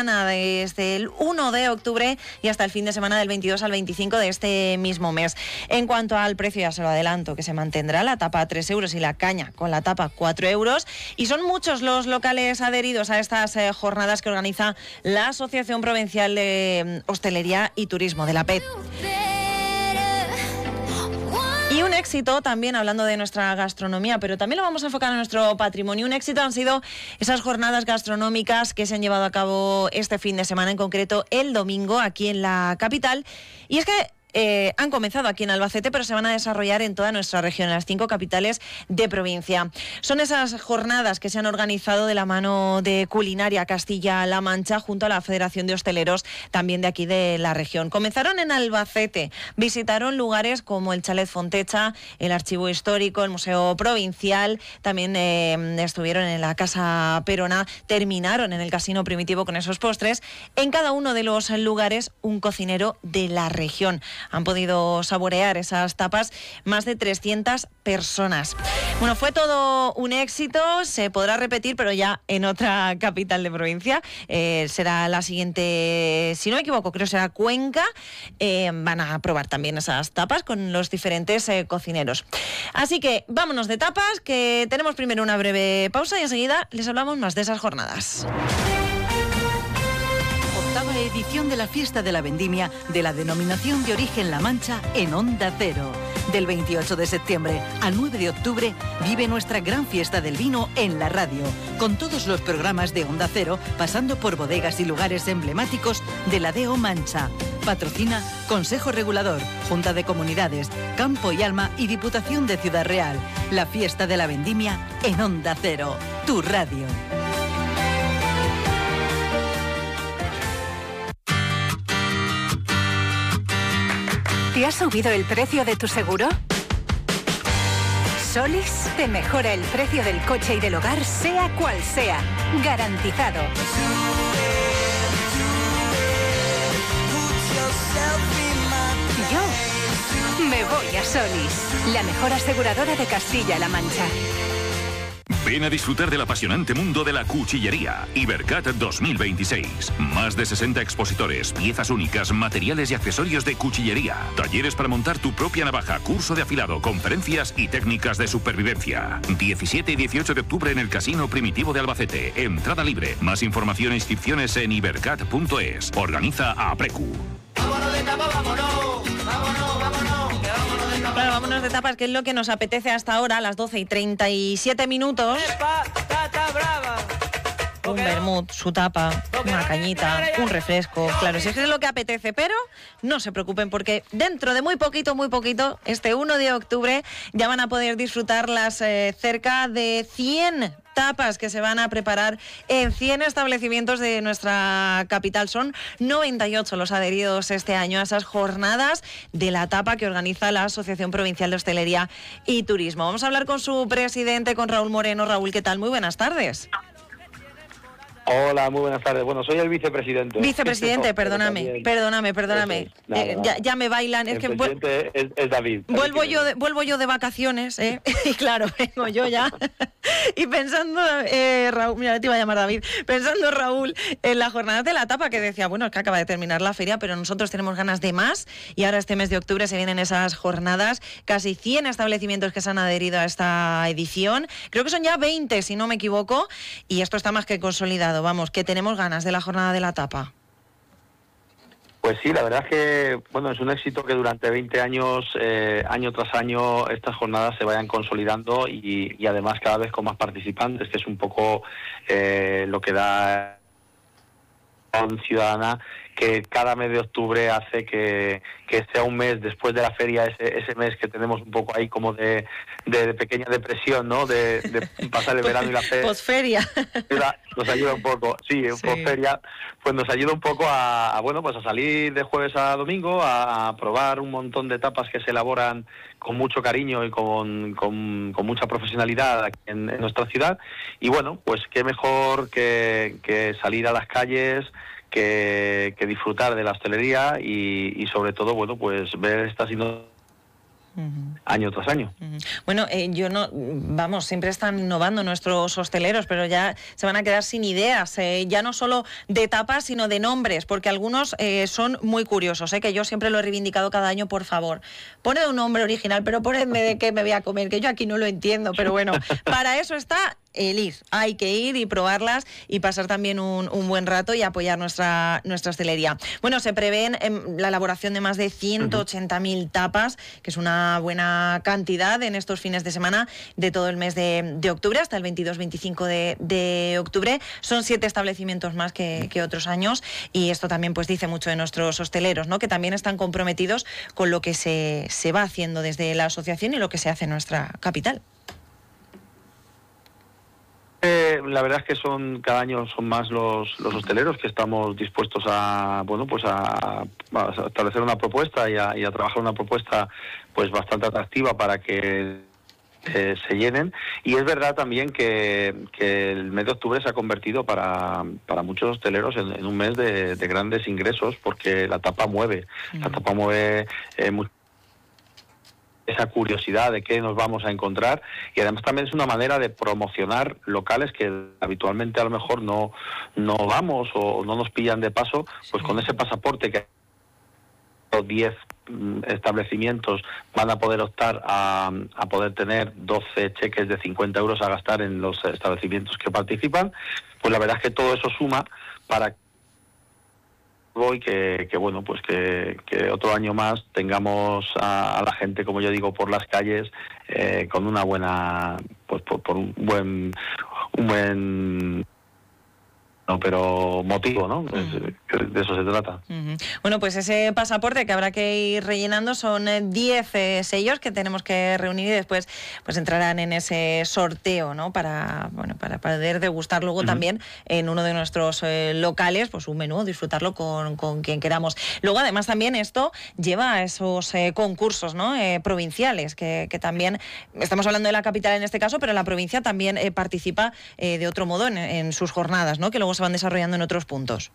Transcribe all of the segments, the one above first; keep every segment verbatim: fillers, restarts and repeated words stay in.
semana, desde el uno de octubre y hasta el fin de semana del veintidós al veinticinco de este mismo mes. En cuanto al precio, ya se lo adelanto, que se mantendrá la tapa a tres euros y la caña con la tapa cuatro euros. Y son muchos los locales adheridos a estas eh, jornadas que organiza la Asociación Provincial de Hostelería y Turismo, de la P E T. Y un éxito también, hablando de nuestra gastronomía, pero también lo vamos a enfocar en nuestro patrimonio. Un éxito han sido esas jornadas gastronómicas que se han llevado a cabo este fin de semana, en concreto el domingo, aquí en la capital. Y es que Eh, han comenzado aquí en Albacete, pero se van a desarrollar en toda nuestra región, en las cinco capitales de provincia. Son esas jornadas que se han organizado de la mano de Culinaria Castilla-La Mancha, junto a la Federación de Hosteleros, también de aquí de la región. Comenzaron en Albacete, visitaron lugares como el Chalet Fontecha, el Archivo Histórico, el Museo Provincial, también eh, estuvieron en la Casa Perona, terminaron en el Casino Primitivo con esos postres. En cada uno de los lugares, un cocinero de la región. Han podido saborear esas tapas más de trescientas personas. Bueno, fue todo un éxito, se podrá repetir, pero ya en otra capital de provincia. Eh, será la siguiente, si no me equivoco, creo que será Cuenca. Eh, van a probar también esas tapas con los diferentes eh, cocineros. Así que vámonos de tapas, que tenemos primero una breve pausa y enseguida les hablamos más de esas jornadas. Octava edición de la Fiesta de la Vendimia de la Denominación de Origen La Mancha en Onda Cero. Del veintiocho de septiembre al nueve de octubre vive nuestra gran fiesta del vino en la radio, con todos los programas de Onda Cero, pasando por bodegas y lugares emblemáticos de la D O Mancha. Patrocina Consejo Regulador, Junta de Comunidades, Campo y Alma y Diputación de Ciudad Real. La Fiesta de la Vendimia en Onda Cero, tu radio. ¿Te ha subido el precio de tu seguro? Solis te mejora el precio del coche y del hogar, sea cual sea. Garantizado. Yo me voy a Solis, la mejor aseguradora de Castilla-La Mancha. Ven a disfrutar del apasionante mundo de la cuchillería. Ibercat dos mil veintiséis. Más de sesenta expositores, piezas únicas, materiales y accesorios de cuchillería. Talleres para montar tu propia navaja, curso de afilado, conferencias y técnicas de supervivencia. diecisiete y dieciocho de octubre en el Casino Primitivo de Albacete. Entrada libre. Más información e inscripciones en ibercat punto es. Organiza Aprecu. ¡Vámonos de tapa, vámonos! ¡Vámonos, vámonos! Claro, vámonos de tapas, que es lo que nos apetece hasta ahora, a las doce y treinta y siete minutos. ¡Epa, tata brava! Un vermut, su tapa, una cañita, un refresco. Claro, si es que es lo que apetece, pero no se preocupen, porque dentro de muy poquito, muy poquito, este uno de octubre, ya van a poder disfrutar las eh, cerca de cien tapas que se van a preparar en cien establecimientos de nuestra capital. Son noventa y ocho los adheridos este año a esas jornadas de la tapa que organiza la Asociación Provincial de Hostelería y Turismo. Vamos a hablar con su presidente, con Raúl Moreno. Raúl, ¿qué tal? Muy buenas tardes. Hola, muy buenas tardes. Bueno, soy el vicepresidente. Vicepresidente, perdóname, perdóname, perdóname. Nada, Eh, nada. Ya, ya me bailan. Es El que vu- presidente es, es David. vuelvo David yo, de, vuelvo yo de vacaciones, ¿eh? Y claro, vengo yo ya. Y pensando, eh, Raúl, mira, te iba a llamar David, pensando, Raúl, en la jornada de la tapa, que decía, bueno, es que acaba de terminar la feria, pero nosotros tenemos ganas de más, y ahora este mes de octubre se vienen esas jornadas, casi cien establecimientos que se han adherido a esta edición, creo que son ya veinte, si no me equivoco, y esto está más que consolidado, vamos, que tenemos ganas de la jornada de la tapa. Pues sí, la verdad es que bueno, es un éxito que durante veinte años, eh, año tras año, estas jornadas se vayan consolidando y, y además cada vez con más participantes, que es un poco eh, lo que da ciudadana, que cada mes de octubre hace que, que sea un mes después de la feria, ese, ese mes que tenemos un poco ahí como de, de, de pequeña depresión, ¿no? De, de pasar el verano y la feria. Posferia. Nos ayuda un poco, sí, Sí. posferia, pues nos ayuda un poco a, a, bueno, pues a salir de jueves a domingo, a, a probar un montón de tapas que se elaboran con mucho cariño y con, con, con mucha profesionalidad aquí en, en nuestra ciudad. Y bueno, pues qué mejor que, que salir a las calles, que, que disfrutar de la hostelería y, y sobre todo, bueno, pues ver estas innovaciones Uh-huh. año tras año. Uh-huh. Bueno, eh, yo no, vamos, siempre están innovando nuestros hosteleros, pero ya se van a quedar sin ideas, eh, ya no solo de tapas, sino de nombres, porque algunos eh, son muy curiosos, eh, que yo siempre lo he reivindicado cada año, por favor, poned un nombre original, pero ponedme de qué me voy a comer, que yo aquí no lo entiendo, pero bueno, para eso está el ir, hay que ir y probarlas y pasar también un, un buen rato y apoyar nuestra, nuestra hostelería. Bueno, se prevén eh, la elaboración de más de ciento ochenta mil tapas, que es una buena cantidad en estos fines de semana de todo el mes de, de octubre, hasta el veintidós veinticinco de, de octubre. Son siete establecimientos más que, que otros años, y esto también pues dice mucho de nuestros hosteleros, ¿no?, que también están comprometidos con lo que se, se va haciendo desde la asociación y lo que se hace en nuestra capital. Eh, la verdad es que son cada año son más los, los hosteleros que estamos dispuestos a bueno pues a, a establecer una propuesta y a, y a trabajar una propuesta pues bastante atractiva para que eh, se llenen. Y es verdad también que, que el mes de octubre se ha convertido para, para muchos hosteleros en, en un mes de, de grandes ingresos, porque la tapa mueve, mm. la tapa mueve eh, mucho esa curiosidad de qué nos vamos a encontrar, y además también es una manera de promocionar locales que habitualmente a lo mejor no, no vamos o no nos pillan de paso, pues sí. Con ese pasaporte que los diez establecimientos van a poder optar a, a poder tener doce cheques de cincuenta euros a gastar en los establecimientos que participan, pues la verdad es que todo eso suma para y que, que bueno pues que, que otro año más tengamos a, a la gente, como yo digo, por las calles eh, con una buena pues por, por un buen un buen no pero motivo, ¿no? Uh-huh. Es, de eso se trata. Uh-huh. Bueno, pues ese pasaporte que habrá que ir rellenando son diez eh, sellos que tenemos que reunir, y después pues entrarán en ese sorteo, ¿no? Para bueno para poder degustar luego uh-huh. también en uno de nuestros eh, locales pues un menú, disfrutarlo con, con quien queramos. Luego además también esto lleva a esos eh, concursos, ¿no? Eh, provinciales, que, que también estamos hablando de la capital en este caso, pero la provincia también eh, participa eh, de otro modo en, en sus jornadas, ¿no? Que luego se van desarrollando en otros puntos.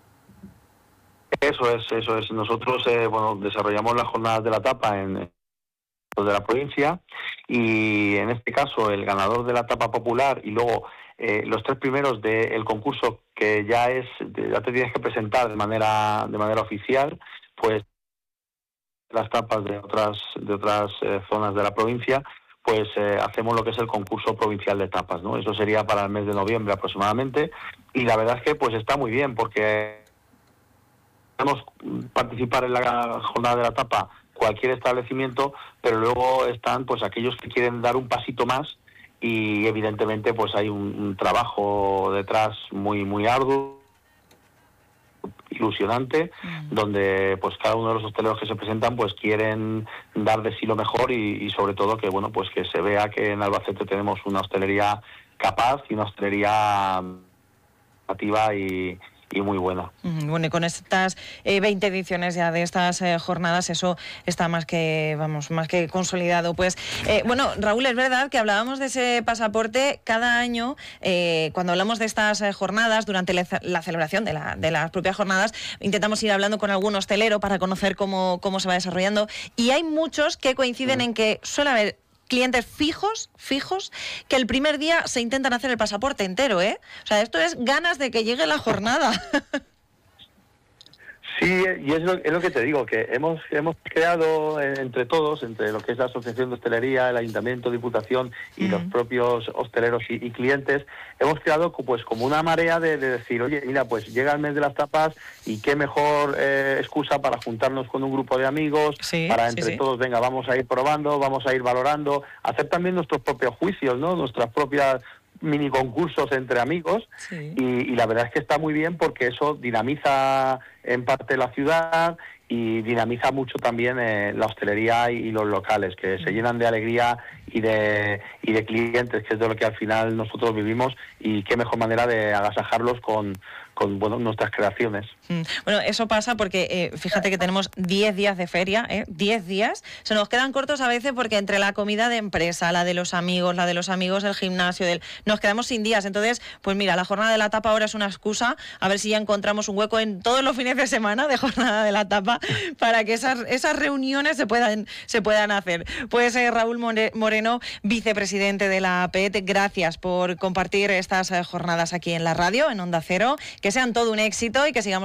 Eso es, eso es. Nosotros eh, bueno desarrollamos las jornadas de la tapa en de la provincia, y en este caso el ganador de la tapa popular y luego eh, los tres primeros del concurso, que ya es ya te tienes que presentar de manera de manera oficial, pues las tapas de otras de otras eh, zonas de la provincia, pues eh, hacemos lo que es el concurso provincial de tapas, ¿no? Eso sería para el mes de noviembre aproximadamente, y la verdad es que pues está muy bien, porque podemos participar en la jornada de la tapa cualquier establecimiento, pero luego están pues aquellos que quieren dar un pasito más, y evidentemente pues hay un, un trabajo detrás muy muy arduo, ilusionante, mm. donde pues cada uno de los hosteleros que se presentan pues quieren dar de sí lo mejor, y, y sobre todo que bueno pues que se vea que en Albacete tenemos una hostelería capaz y una hostelería activa y y muy buena. Bueno, y con estas eh, veinte ediciones ya de estas eh, jornadas, eso está más que, vamos, más que consolidado. Pues, eh, bueno, Raúl, es verdad que hablábamos de ese pasaporte cada año, eh, cuando hablamos de estas eh, jornadas, durante la, la celebración de, la, de las propias jornadas, intentamos ir hablando con algún hostelero para conocer cómo, cómo se va desarrollando, y hay muchos que coinciden mm. en que suele haber clientes fijos, fijos, que el primer día se intentan hacer el pasaporte entero, ¿eh? O sea, esto es ganas de que llegue la jornada. Sí, y es lo, es lo que te digo, que hemos hemos creado entre todos, entre lo que es la Asociación de Hostelería, el Ayuntamiento, Diputación y uh-huh. los propios hosteleros y, y clientes, hemos creado pues como una marea de, de decir, oye, mira, pues llega el mes de las tapas y qué mejor eh, excusa para juntarnos con un grupo de amigos, sí, para entre sí, sí. todos, venga, vamos a ir probando, vamos a ir valorando, hacer también nuestros propios juicios, ¿no? Nuestras propias mini concursos entre amigos, sí. y, y la verdad es que está muy bien, porque eso dinamiza en parte la ciudad y dinamiza mucho también eh, la hostelería y, y los locales, que se llenan de alegría y de y de clientes, que es de lo que al final nosotros vivimos, y qué mejor manera de agasajarlos con con bueno, nuestras creaciones. Bueno, eso pasa porque eh, fíjate que tenemos diez días de feria, ¿eh? diez días. Se nos quedan cortos a veces porque entre la comida de empresa, la de los amigos, la de los amigos del gimnasio, del... nos quedamos sin días. Entonces, pues mira, la jornada de la tapa ahora es una excusa, a ver si ya encontramos un hueco en todos los fines de semana de jornada de la tapa para que esas, esas reuniones se puedan, se puedan hacer. Pues eh, Raúl Moreno, vicepresidente de la A P E T, gracias por compartir estas eh, jornadas aquí en la radio, en Onda Cero. Que sean todo un éxito y que sigamos